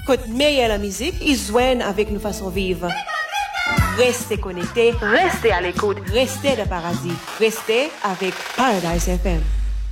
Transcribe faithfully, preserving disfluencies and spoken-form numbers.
Côte meilleure la musique, ils joignent avec nos façons vivre. Restez connectés, restez à l'écoute, restez de paradis, restez avec Paradise F M.